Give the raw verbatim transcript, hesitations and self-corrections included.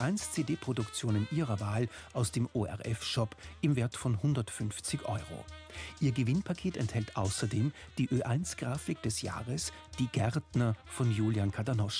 eins C D-Produktionen ihrer Wahl aus dem O R F-Shop im Wert von hundertfünfzig Euro. Ihr Gewinnpaket enthält außerdem die Ö eins Grafik des Jahres, Die Gärtner von Julian Kadanoschka.